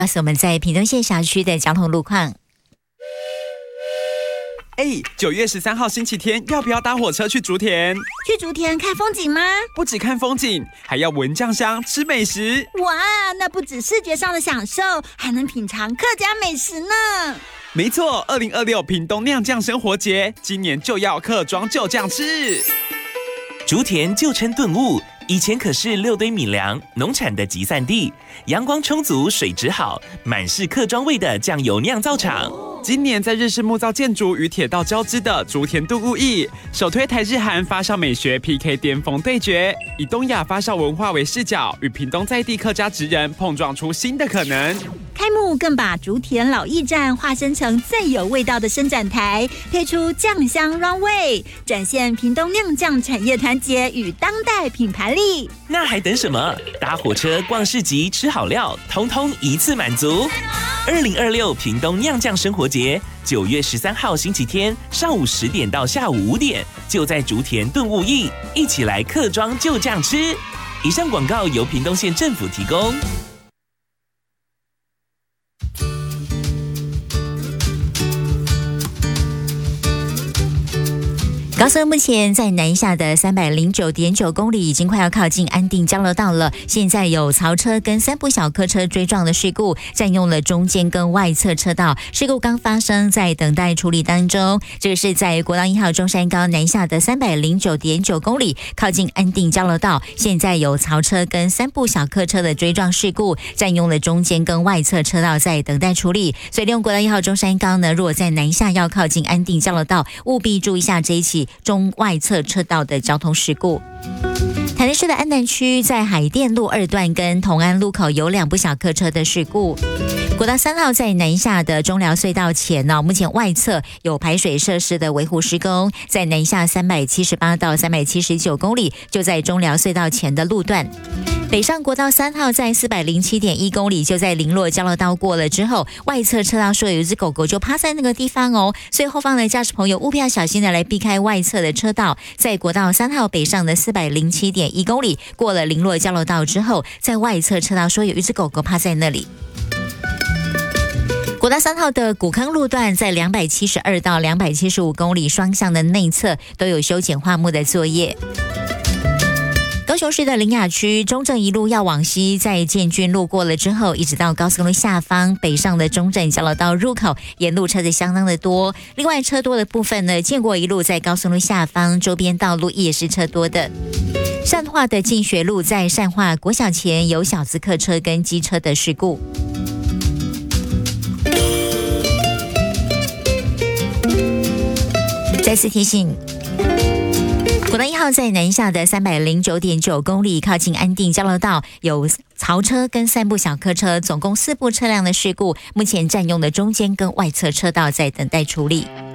告诉我们在屏东县辖区的交通路况。 9月13号星期天，要不要搭火车去竹田？ 去竹田看风景吗？ 不只看风景，还要闻酱香、吃美食。 哇，那不止视觉上的享受，还能品尝客家美食呢。 没错，2026屏东酿酱生活节，今年就要客庄就酱吃。 竹田旧称顿悟，以前可是6堆米粮农产的集散地，阳光充足，水质好，满是客庄味的酱油酿造厂。 今年在日式木造建筑与铁道交织的竹田顿悟驿，首推台日韩发酵美学 PK 巅峰对决，以东亚发酵文化为视角，与屏东在地客家职人碰撞出新的可能。 开幕更把竹田老驿站化身成最有味道的伸展台，推出酱香 Runway， 展现屏东酿酱产业团结与当代品牌力。 那还等什么？搭火车、逛市集、吃好料，通通一次满足。2026屏东酿酱生活节，9月13号星期天上午10点到下午5点，就在竹田顿悟驿，一起来客庄就酱吃。以上广告由屏东县政府提供。 高速目前在南下的309.9公里，已经快要靠近安定交流道了。现在有槽车跟3部小客车追撞的事故，占用了中间跟外侧车道。事故刚发生，在等待处理当中。这个是在国道1号中山高南下的309.9公里，靠近安定交流道。现在有槽车跟3部小客车的追撞事故，占用了中间跟外侧车道，在等待处理。所以利用国道1号中山高呢，如果在南下要靠近安定交流道，务必注意一下这一起中外侧车道的交通事故。台南市的安南区在海淀路2段跟同安路口有2部小客车的事故。国道3号在南下的中寮隧道前目前外侧有排水设施的维护施工，在南下378到379公里，就在中寮隧道前的路段。北上国道3号在407.1公里，就在林落交流道过了之后，外侧车道说有一只狗狗就趴在那个地方哦，所以后方的驾驶朋友务必要小心的来避开外侧的车道。在国道3号北上的407.1公里，过了林落交流道之后，在外侧车道说有一只狗狗趴在那里。国道3号的古坑路段在272到275公里双向的内侧都有修剪花木的作业。高雄市的苓雅区中正一路要往西，在建军路过了之后，一直到高速公路下方北上的中正交流道入口，沿路车子相当的多。另外车多的部分呢，建国一路在高速公路下方周边道路也是车多的。善化的进学路在善化国小前有小资客车跟机车的事故。再次提醒，国道1号在南下的309.9公里，靠近安定交流道有槽车跟3部小客车，总共4部车辆的事故，目前占用的中间跟外侧车道在等待处理。